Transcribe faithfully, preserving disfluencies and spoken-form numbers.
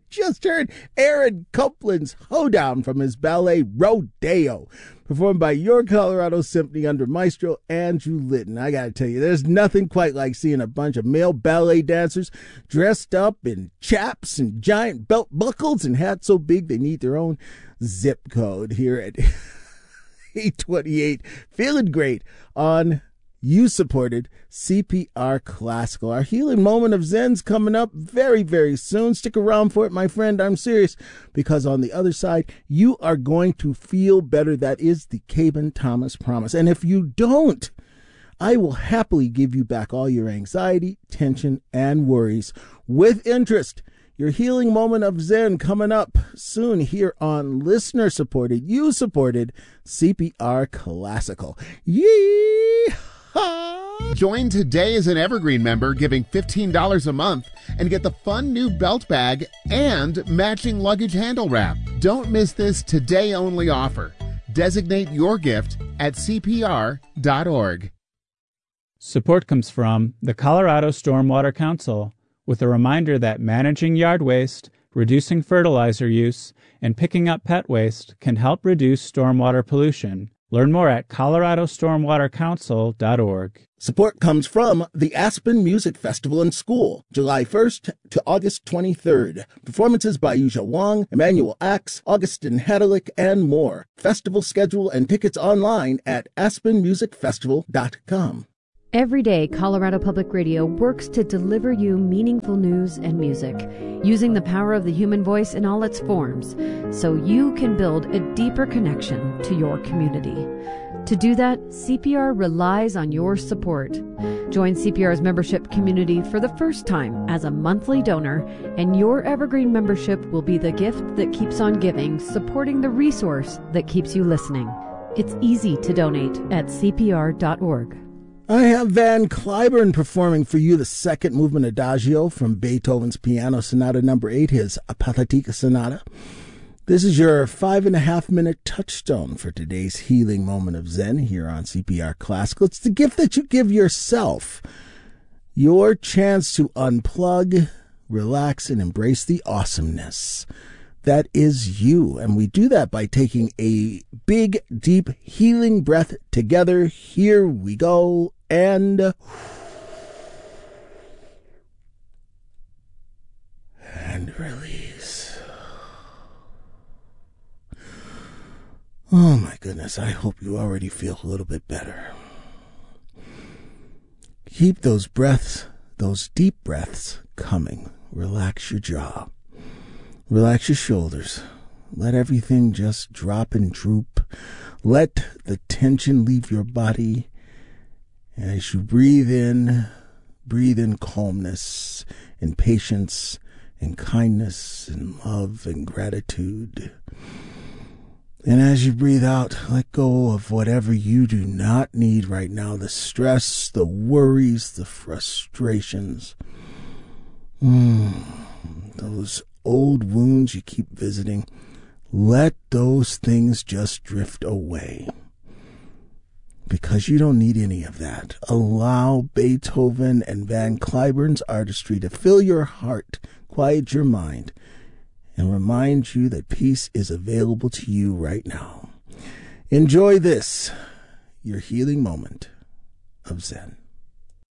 just heard Aaron Copland's Hoedown from his ballet Rodeo, performed by Your Colorado Symphony under Maestro Andrew Litton. I gotta tell you, there's nothing quite like seeing a bunch of male ballet dancers dressed up in chaps and giant belt buckles and hats so big they need their own zip code here at eight twenty-eight. Feeling great on You Supported C P R Classical. Our healing moment of Zen's coming up very, very soon. Stick around for it, my friend. I'm serious, because on the other side, you are going to feel better. That is the Caben Thomas promise. And if you don't, I will happily give you back all your anxiety, tension, and worries with interest. Your healing moment of Zen coming up soon here on listener-supported, you-supported C P R Classical. Yee! Join today as an Evergreen member, giving fifteen dollars a month, and get the fun new belt bag and matching luggage handle wrap. Don't miss this today-only offer. Designate your gift at C P R dot org. Support comes from the Colorado Stormwater Council, with a reminder that managing yard waste, reducing fertilizer use, and picking up pet waste can help reduce stormwater pollution. Learn more at colorado stormwater council dot org. Support comes from the Aspen Music Festival and School, July first to August twenty-third. Performances by Yuzha Wang, Emmanuel Axe, Augustin Hadalick, and more. Festival schedule and tickets online at aspen music festival dot com. Every day, Colorado Public Radio works to deliver you meaningful news and music, using the power of the human voice in all its forms, so you can build a deeper connection to your community. To do that, C P R relies on your support. Join C P R's membership community for the first time as a monthly donor, and your Evergreen membership will be the gift that keeps on giving, supporting the resource that keeps you listening. It's easy to donate at C P R dot org. I have Van Cliburn performing for you the second movement Adagio from Beethoven's Piano Sonata number eight, his Pathetica Sonata. This is your five and a half minute touchstone for today's healing moment of Zen here on C P R Classical. It's the gift that you give yourself, your chance to unplug, relax, and embrace the awesomeness that is you. And we do that by taking a big, deep, healing breath together. Here we go. And and release. Oh my goodness, I hope you already feel a little bit better. Keep those breaths, those deep breaths coming. Relax your jaw. Relax your shoulders. Let everything just drop and droop. Let the tension leave your body. As you breathe in, breathe in calmness and patience and kindness and love and gratitude. And as you breathe out, let go of whatever you do not need right now, the stress, the worries, the frustrations, mm, those old wounds you keep visiting. Let those things just drift away, because you don't need any of that. Allow Beethoven and Van Cliburn's artistry to fill your heart, quiet your mind, and remind you that peace is available to you right now. Enjoy this, your healing moment of Zen.